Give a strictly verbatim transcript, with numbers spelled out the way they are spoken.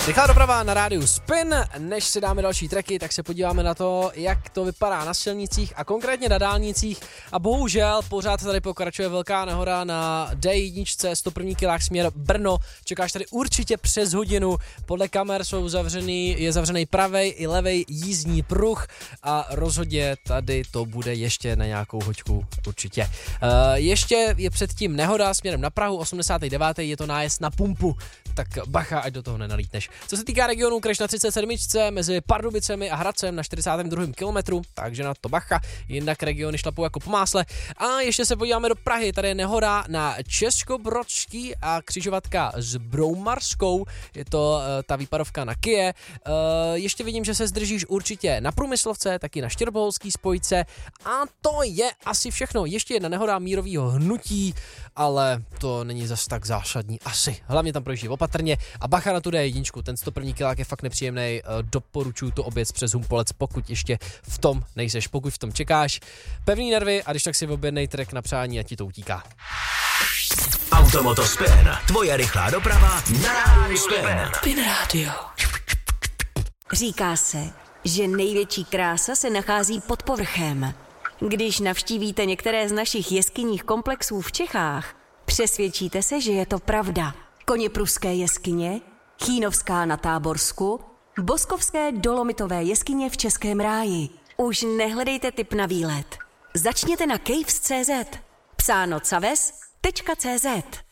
Rychlá doprava na rádiu Spin. Než si dáme další tracky, tak se podíváme na to, jak to vypadá na silnicích a konkrétně na dálnicích. A bohužel pořád tady pokračuje velká nehoda na D jedna, sto první kilák směr Brno. Čekáš tady určitě přes hodinu. Podle kamer jsou zavřený, je zavřený pravej i levej jízdní pruh a rozhodně tady to bude ještě na nějakou hoďku určitě. Uh, ještě je předtím nehoda směrem na Prahu, osmdesátý devátý je to nájezd na pumpu. Tak bacha, ať do toho nenalítneš. Co se týká regionu, crash na třicet sedm mezi Pardubicemi a Hradcem na čtyřicátém druhém kilometru, takže na to bacha, jinak regiony šlapou jako po másle. A ještě se podíváme do Prahy, tady je nehoda na Českobrodský a křižovatka s Broumarskou, je to uh, ta výpadovka na Kyje. Uh, ještě vidím, že se zdržíš určitě na Průmyslovce, taky na Štěrboholský spojce a to je asi všechno. Ještě jedna nehoda mírového hnutí, ale to není zas tak zásadní asi. Hlavně tam projíždí opatrně a bacha na tu D jedna, ten sto první kilák je fakt nepříjemný, doporučuji to oběc přes Humpolec, pokud ještě v tom nejseš, pokud v tom čekáš. Pevný nervy a když tak si objednej track na přání a ti to utíká. Automoto Spin, tvoje rychlá doprava na rádiu Spin. Spin Radio. Říká se, že největší krása se nachází pod povrchem. Když navštívíte některé z našich jeskyních komplexů v Čechách, přesvědčíte se, že je to pravda. Koněpruské jeskyně, Chýnovská na Táborsku, Boskovské dolomitové jeskyně v Českém ráji. Už nehledejte tip na výlet. Začněte na caves tečka cé zet. Psáno caves tečka cé zet.